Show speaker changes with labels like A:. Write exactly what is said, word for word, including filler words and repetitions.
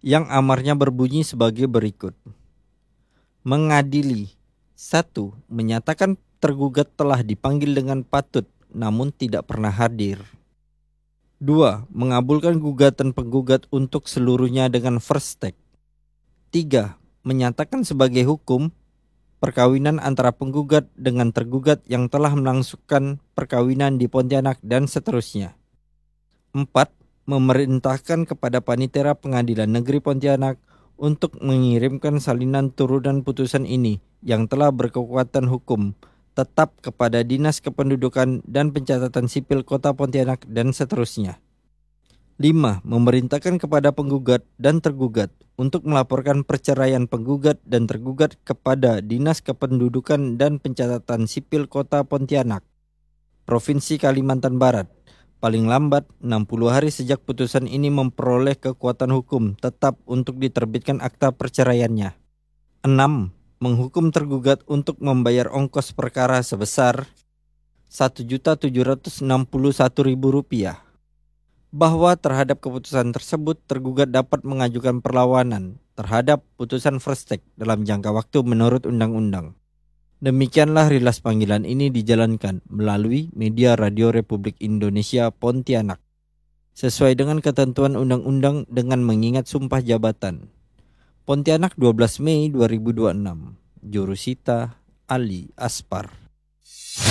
A: yang amarnya berbunyi sebagai berikut. Mengadili. Satu. Menyatakan tergugat telah dipanggil dengan patut namun tidak pernah hadir. Dua. Mengabulkan gugatan penggugat untuk seluruhnya dengan first take. Tiga. Menyatakan sebagai hukum perkawinan antara penggugat dengan tergugat yang telah melangsungkan perkawinan di Pontianak dan seterusnya. Empat. Memerintahkan kepada Panitera Pengadilan Negeri Pontianak untuk mengirimkan salinan turunan putusan ini yang telah berkekuatan hukum tetap kepada Dinas Kependudukan dan Pencatatan Sipil Kota Pontianak dan seterusnya. Lima. Memerintahkan kepada penggugat dan tergugat untuk melaporkan perceraian penggugat dan tergugat kepada Dinas Kependudukan dan Pencatatan Sipil Kota Pontianak, Provinsi Kalimantan Barat, paling lambat enam puluh hari sejak putusan ini memperoleh kekuatan hukum tetap untuk diterbitkan akta perceraiannya. Enam. Menghukum tergugat untuk membayar ongkos perkara sebesar satu juta tujuh ratus enam puluh satu ribu rupiah. Bahwa terhadap keputusan tersebut tergugat dapat mengajukan perlawanan terhadap putusan first take dalam jangka waktu menurut undang-undang. Demikianlah rilas panggilan ini dijalankan melalui media Radio Republik Indonesia Pontianak, sesuai dengan ketentuan undang-undang dengan mengingat sumpah jabatan. Pontianak dua belas Mei dua ribu dua puluh enam. Jurusita Ali Aspar.